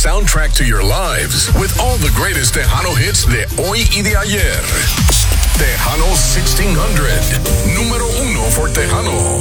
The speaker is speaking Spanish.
soundtrack to your lives with all the greatest Tejano hits de hoy y de ayer. Tejano 1600, número uno for Tejano.